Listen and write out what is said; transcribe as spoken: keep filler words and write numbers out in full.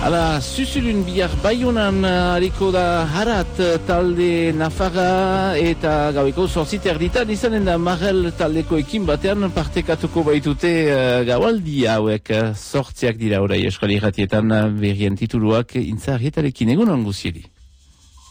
Hala, zuzulun bihar Baionan hariko da Harat talde Nafarra eta gaueko zortzit erditan izanen da Marel taldeko ekin batean partekatuko baitute uh, gaualdi hauek zortziak dira orai Euskal Irratietan berrien tituluak intzarrietarekin egunon guziedi.